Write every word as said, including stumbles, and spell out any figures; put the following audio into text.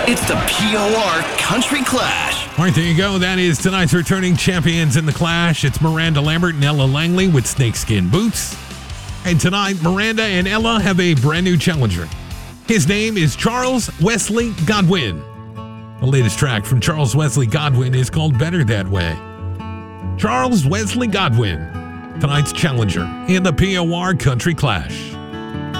It's the P O R Country Clash. All right, there you go. That is tonight's returning champions in the Clash. It's Miranda Lambert and Ella Langley with snakeskin boots. And tonight, Miranda and Ella have a brand new challenger. His name is Charles Wesley Godwin. The latest track from Charles Wesley Godwin is called Better That Way. Charles Wesley Godwin, tonight's challenger in the P O R Country Clash.